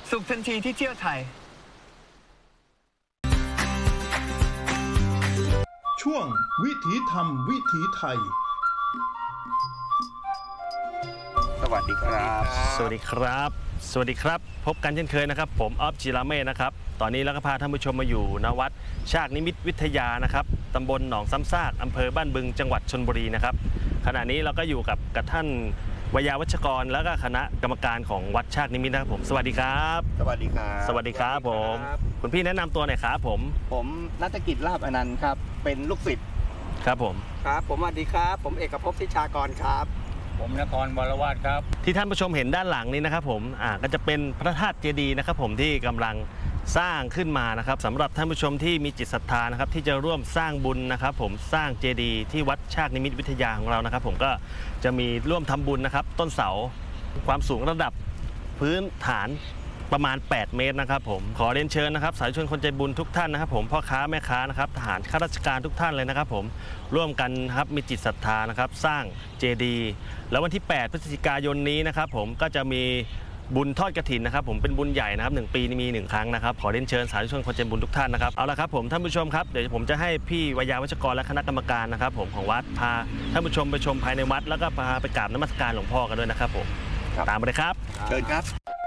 สุขทันทีที่เที่ยวไทยช่วงวิถีธรรมวิถีไทยสวัสดีครับสวัสดีครับสวัสดีครับพบกันเช่นเคยนะครับผมออฟจิราเม่นะครับตอนนี้เราก็พาท่านผู้ชมมาอยู่ณวัดชากนิมิตวิทยานะครับตำบลหนองซ้ำซากอำเภอบ้านบึงจังหวัดชลบุรีนะครับขณะนี้เราก็อยู่กับท่านวยาวัชกรแล้วก็คณะกรรมการของวัดชากนิมิตนะครับผมสวัสดีครับสวัสดีครับสวัสดีครับผมคุณพี่แนะนำตัวหน่อยครับผมณัฐกิจลาภอนันต์ครับเป็นลูกศิษย์ครับผมครับผมสวัสดีครับผมเอกภพทิชากรครับผมนครวรวาทครับที่ท่านผู้ชมเห็นด้านหลังนี้นะครับผมก็จะเป็นพระธาตุเจดีย์นะครับผมที่กำลังสร้างขึ้นมานะครับสำหรับท่านผู้ชมที่มีจิตศรัทธานะครับที่จะร่วมสร้างบุญนะครับผมสร้างเจดีย์ที่วัดชากนิมิตวิทยาของเรานะครับผมก็จะมีร่วมทำบุญนะครับต้นเสาความสูงระดับพื้นฐานประมาณ8เมตรนะครับผมขอเรียนเชิญนะครับสาธุชนคนใจบุญทุกท่านนะครับผมพ่อค้าแม่ค้านะครับทหารข้าราชการทุกท่านเลยนะครับผมร่วมกันครับมีจิตศรัทธานะครับสร้างเจดีย์แล้ววันที่8พฤศจิกายนนี้นะครับผมก็จะมีบุญทอดกฐินนะครับผมเป็นบุญใหญ่นะครับ1 ปีมี1 ครั้งนะครับขอเรียนเชิญสาธุชนคนใจบุญทุกท่านนะครับเอาละครับผมท่านผู้ชมครับเดี๋ยวผมจะให้พี่วยาวัชกรและคณะกรรมการนะครับผมของวัดพาท่านผู้ชมไปชมภายในวัดแล้วก็พาไปกราบนมัสการหลวงพ่อกันด้วยนะครับผมตามไปเลยครับเชิญครับ